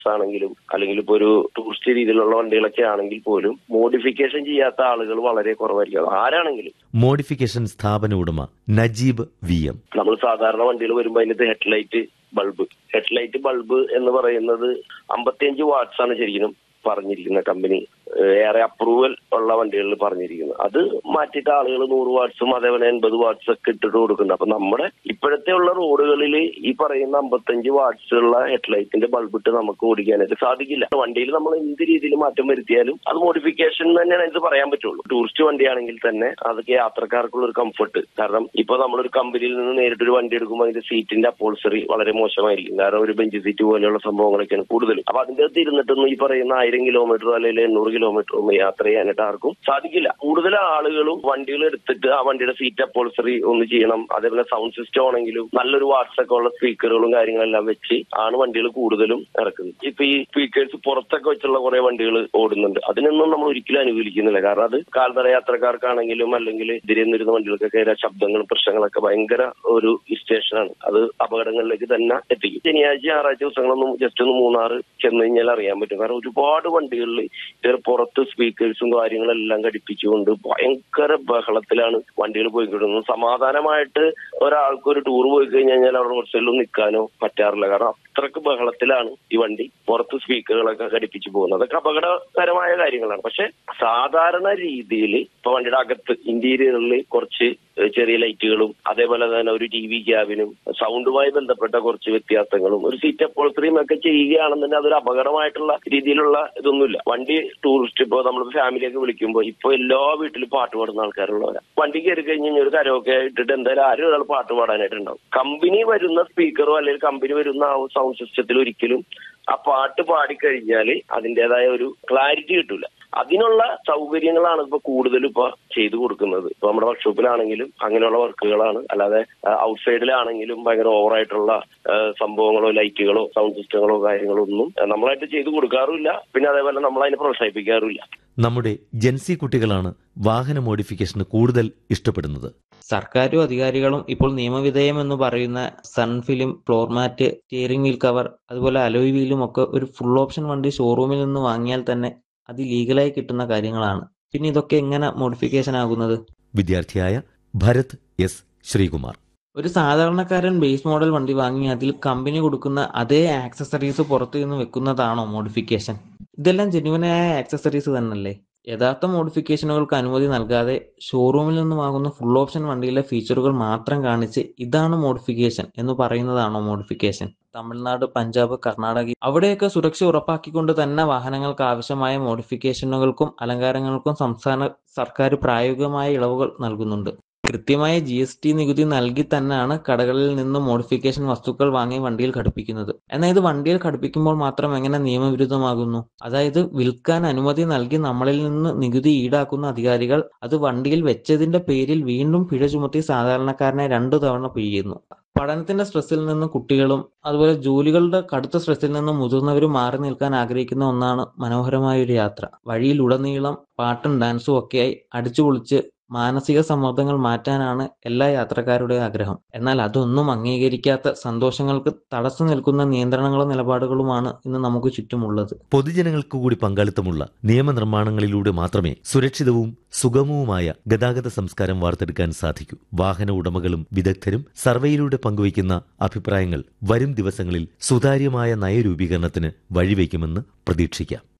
ആണെങ്കിലും അല്ലെങ്കിൽ ഇപ്പൊ ഒരു ടൂറിസ്റ്റ് രീതിയിലുള്ള വണ്ടികളൊക്കെ ആണെങ്കിൽ പോലും മോഡിഫിക്കേഷൻ ചെയ്യാത്ത ആളുകൾ വളരെ കുറവായിരിക്കും. ആരാണെങ്കിലും. മോഡിഫിക്കേഷൻ സ്ഥാപന ഉടമ നജീബ് VM. നമ്മൾ സാധാരണ വണ്ടികൾ വരുമ്പോൾ അതിനകത്ത് ഹെഡ്ലൈറ്റ് ബൾബ് എന്ന് പറയുന്നത് 55 വാട്ട്സ് ആണ് ശരിക്കും പറഞ്ഞിരിക്കുന്ന കമ്പനി ഏറെ അപ്രൂവൽ ഉള്ള വണ്ടികളിൽ പറഞ്ഞിരിക്കുന്നത്. അത് മാറ്റിയിട്ട് ആളുകൾ 100 വാട്ട്സും അതേപോലെ 80 വാട്ട്സ് ഒക്കെ ഇട്ടിട്ട് കൊടുക്കുന്നുണ്ട്. അപ്പൊ നമ്മുടെ ഇപ്പോഴത്തെ ഉള്ള റോഡുകളിൽ ഈ പറയുന്ന 55 വാട്ട്സ് ഉള്ള ഹെഡ്ലൈറ്റിന്റെ ബൾബ് ഇട്ട് നമുക്ക് ഓടിക്കാനായിട്ട് സാധിക്കില്ല. വണ്ടിയിൽ നമ്മൾ എന്ത് രീതിയിൽ മാറ്റം വരുത്തിയാലും അത് മോഡിഫിക്കേഷൻ തന്നെയാണ് ഇത് പറയാൻ പറ്റുള്ളൂ. ടൂറിസ്റ്റ് വണ്ടിയാണെങ്കിൽ തന്നെ അതൊക്കെ യാത്രക്കാർക്കുള്ള ഒരു കംഫർട്ട്. കാരണം ഇപ്പൊ നമ്മളൊരു കമ്പനിയിൽ നിന്ന് നേരിട്ടൊരു വണ്ടി എടുക്കുമ്പോൾ അതിന്റെ സീറ്റിന്റെ അപ്പോൾസറി വളരെ മോശമായിരിക്കും. കാരണം ഒരു ബെഞ്ച് സീറ്റ് പോലെയുള്ള സംഭവങ്ങളൊക്കെയാണ് കൂടുതലും. അപ്പൊ അതിന്റെ അകത്ത് ഇരുന്നിട്ടൊന്നും ഈ പറയുന്ന 1000 കിലോമീറ്റർ അല്ലെങ്കിൽ 800 കിലോമീറ്ററും യാത്ര ചെയ്യാനായിട്ട് ആർക്കും സാധിക്കില്ല. കൂടുതൽ ആളുകളും വണ്ടികൾ എടുത്തിട്ട് ആ വണ്ടിയുടെ സീറ്റ് അപ്പോൾസറി ഒന്ന് ചെയ്യണം. അതേപോലെ സൗണ്ട് സിസ്റ്റം ആണെങ്കിലും നല്ലൊരു വാട്സ് ഒക്കെ ഉള്ള സ്പീക്കറുകളും കാര്യങ്ങളെല്ലാം വെച്ച് ആണ് വണ്ടികൾ കൂടുതലും ഇറക്കുന്നത്. ഇപ്പൊ ഈ സ്പീക്കേഴ്സ് പുറത്തൊക്കെ വെച്ചുള്ള കുറെ വണ്ടികൾ ഓടുന്നുണ്ട്. അതിനൊന്നും നമ്മൾ ഒരിക്കലും അനുകൂലിക്കുന്നില്ല. കാരണം അത് കാൽനട യാത്രക്കാർക്കാണെങ്കിലും അല്ലെങ്കിൽ ഇതിരെ നിന്നിരുന്ന വണ്ടികൾക്കൊക്കെ ശബ്ദങ്ങളും പ്രശ്നങ്ങളൊക്കെ ഭയങ്കര ഒരു സ്റ്റേഷനാണ്. അത് അപകടങ്ങളിലേക്ക് തന്നെ എത്തിക്കും. ശനിയാഴ്ച ഞായറാഴ്ച ദിവസങ്ങളൊന്നും ജസ്റ്റ് ഒന്ന് മൂന്നാർ ചെന്ന് കഴിഞ്ഞാൽ അറിയാൻ പറ്റും. കാരണം ഒരുപാട് വണ്ടികളിൽ പുറത്ത് സ്പീക്കേഴ്സും കാര്യങ്ങളെല്ലാം ഘടിപ്പിച്ചുകൊണ്ട് ഭയങ്കര ബഹളത്തിലാണ് വണ്ടികൾ പോയിക്കൊണ്ടിരുന്നത്. സമാധാനമായിട്ട് ഒരാൾക്ക് ഒരു ടൂർ പോയി കഴിഞ്ഞാൽ അവിടെ കുറച്ചെല്ലാം നിൽക്കാനോ പറ്റാറില്ല. കാരണം അത്രക്ക് ബഹളത്തിലാണ് ഈ വണ്ടി പുറത്ത് സ്പീക്കറുകളൊക്കെ ഘടിപ്പിച്ചു പോകുന്നത്. അതൊക്കെ അപകടകരമായ കാര്യങ്ങളാണ്. പക്ഷെ സാധാരണ രീതിയിൽ ഇപ്പൊ വണ്ടിയുടെ അകത്ത് ഇന്റീരിയറിൽ കുറച്ച് ചെറിയ ലൈറ്റുകളും അതേപോലെ തന്നെ ഒരു TV ക്യാബിനും സൗണ്ടുമായി ബന്ധപ്പെട്ട കുറച്ച് വ്യത്യാസങ്ങളും ഒരു സീറ്റ് അപ്പോൾസറിയും ഒക്കെ ചെയ്യുകയാണെന്നുണ്ടെങ്കിൽ അതൊരു അപകടമായിട്ടുള്ള രീതിയിലുള്ള ഇതൊന്നുമില്ല. വണ്ടി ടൂറിസ്റ്റ് ഇപ്പൊ നമ്മൾ ഫാമിലിയൊക്കെ വിളിക്കുമ്പോൾ ഇപ്പൊ എല്ലാ വീട്ടിലും പാട്ട് പാടുന്ന ആൾക്കാരുള്ളവരാണ്. വണ്ടി കയറി കഴിഞ്ഞാൽ ഒരു കരോക്കെ ഇട്ടിട്ട് എന്തായാലും ആരും ഒരാൾ പാട്ട് പാടാനായിട്ടുണ്ടാവും. കമ്പനി വരുന്ന സ്പീക്കറോ അല്ലെങ്കിൽ കമ്പനി വരുന്ന ആ സൗണ്ട് സിസ്റ്റത്തിൽ ഒരിക്കലും ആ പാട്ട് പാടിക്കഴിഞ്ഞാൽ അതിൻ്റെതായ ഒരു ക്ലാരിറ്റി കിട്ടൂല. അതിനുള്ള സൗകര്യങ്ങളാണ് ഇപ്പൊ കൂടുതലും ഇപ്പൊ ചെയ്തു കൊടുക്കുന്നത്. ഇപ്പൊ നമ്മുടെ വർക്ക്ഷോപ്പിലാണെങ്കിലും അങ്ങനെയുള്ള വർക്കുകളാണ്. അല്ലാതെ ഔട്ട്സൈഡിലാണെങ്കിലും ഭയങ്കര ഓവറായിട്ടുള്ള സംഭവങ്ങളോ ലൈറ്റുകളോ സൗണ്ട് സിസ്റ്റങ്ങളോ കാര്യങ്ങളോ ഒന്നും നമ്മളായിട്ട് ചെയ്തു കൊടുക്കാറുമില്ല. പിന്നെ അതേപോലെ നമ്മൾ അതിനെ പ്രോത്സാഹിപ്പിക്കാറുമില്ല. നമ്മുടെ ജെൻസി കുട്ടികളാണ് വാഹന മോഡിഫിക്കേഷന് കൂടുതൽ ഇഷ്ടപ്പെടുന്നത്. സർക്കാരും അധികാരികളും ഇപ്പോൾ നിയമവിധേയം എന്ന് പറയുന്ന sun film, floor mat, steering wheel cover, അതുപോലെ അലോയ് വീലും ഒക്കെ ഒരു ഫുൾ ഓപ്ഷൻ വണ്ടി ഷോറൂമിൽ നിന്ന് വാങ്ങിയാൽ തന്നെ അത് ലീഗലായി കിട്ടുന്ന കാര്യങ്ങളാണ്. പിന്നെ ഇതൊക്കെ എങ്ങനെ മോഡിഫിക്കേഷൻ ആകുന്നത്? വിദ്യാർത്ഥിയായ ഭരത് എസ് ശ്രീകുമാർ. ഒരു സാധാരണക്കാരൻ ബേസ് മോഡൽ വണ്ടി വാങ്ങി അതിൽ കമ്പനി കൊടുക്കുന്ന അതേ ആക്സസറീസ് പുറത്തു നിന്ന് വെക്കുന്നതാണോ മോഡിഫിക്കേഷൻ? ഇതെല്ലാം ജെന്യുവനായ ആക്സസറീസ് തന്നെയല്ലേ? യഥാർത്ഥ മോഡിഫിക്കേഷനുകൾക്ക് അനുമതി നൽകാതെ ഷോറൂമിൽ നിന്ന് വാങ്ങുന്ന ഫുൾ ഓപ്ഷൻ വണ്ടിയിലെ ഫീച്ചറുകൾ മാത്രം കാണിച്ച് ഇതാണ് മോഡിഫിക്കേഷൻ എന്ന് പറയുന്നതാണോ മോഡിഫിക്കേഷൻ? തമിഴ്നാട്, പഞ്ചാബ്, കർണാടക അവിടെയൊക്കെ സുരക്ഷ ഉറപ്പാക്കിക്കൊണ്ട് തന്നെ വാഹനങ്ങൾക്ക് ആവശ്യമായ മോഡിഫിക്കേഷനുകൾക്കും അലങ്കാരങ്ങൾക്കും സംസ്ഥാന സർക്കാർ പ്രായോഗികമായ ഇളവുകൾ നൽകുന്നുണ്ട്. കൃത്യമായ GST നികുതി നൽകി തന്നെയാണ് കടകളിൽ നിന്ന് മോഡിഫിക്കേഷൻ വസ്തുക്കൾ വാങ്ങി വണ്ടിയിൽ ഘടിപ്പിക്കുന്നത്. എന്നാൽ ഇത് വണ്ടിയിൽ ഘടിപ്പിക്കുമ്പോൾ മാത്രം എങ്ങനെ നിയമവിരുദ്ധമാകുന്നു? അതായത് വിൽക്കാൻ അനുമതി നൽകി നമ്മളിൽ നിന്ന് നികുതി ഈടാക്കുന്ന അധികാരികൾ അത് വണ്ടിയിൽ വെച്ചതിന്റെ പേരിൽ വീണ്ടും പിഴ ചുമത്തി സാധാരണക്കാരനെ 2 തവണ പിഴിയുന്നു. പഠനത്തിന്റെ സ്ട്രെസ്സിൽ നിന്ന് കുട്ടികളും അതുപോലെ ജോലികളുടെ കടുത്ത സ്ട്രെസ്സിൽ നിന്ന് മുതിർന്നവരും മാറി നിൽക്കാൻ ആഗ്രഹിക്കുന്ന ഒന്നാണ് മനോഹരമായ ഒരു യാത്ര. വഴിയിലുടനീളം പാട്ടും ഡാൻസും ഒക്കെയായി അടിച്ചുപൊളിച്ച് മാനസിക സമ്മർദ്ദങ്ങൾ മാറ്റാനാണ് എല്ലാ യാത്രക്കാരുടെയും ആഗ്രഹം. എന്നാൽ അതൊന്നും അംഗീകരിക്കാത്ത സന്തോഷങ്ങൾക്ക് തടസ്സം നിൽക്കുന്ന നിയന്ത്രണങ്ങളും നിലപാടുകളുമാണ് ഇന്ന് നമുക്ക് ചുറ്റുമുള്ളത്. പൊതുജനങ്ങൾക്ക് കൂടി പങ്കാളിത്തമുള്ള നിയമനിർമ്മാണങ്ങളിലൂടെ മാത്രമേ സുരക്ഷിതവും സുഗമവുമായ ഗതാഗത സംസ്കാരം വാർത്തെടുക്കാൻ സാധിക്കൂ. വാഹന ഉടമകളും വിദഗ്ധരും സർവേയിലൂടെ പങ്കുവയ്ക്കുന്ന അഭിപ്രായങ്ങൾ വരും ദിവസങ്ങളിൽ സുതാര്യമായ നയരൂപീകരണത്തിന് വഴിവെക്കുമെന്ന് പ്രതീക്ഷിക്കാം.